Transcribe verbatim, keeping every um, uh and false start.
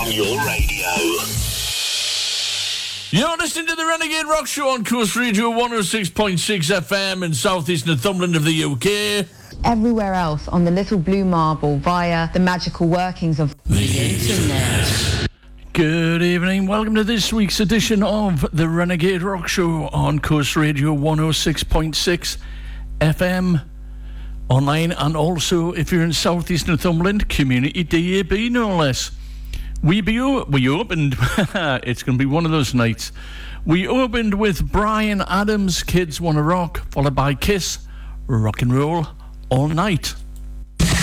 on your radio. You're listening to the Renegade Rock Show on Coast Radio one oh six point six F M in South East Northumberland of the U K. Everywhere else on the little blue marble via the magical workings of the internet. Good evening. Welcome to this week's edition of the Renegade Rock Show on Coast Radio one oh six point six F M. Online, and also, if you're in South East Northumberland, Community D A B, no less. We be we opened. It's going to be one of those nights. We opened with Bryan Adams, Kids Wanna Rock, followed by Kiss, Rock and Roll All Night.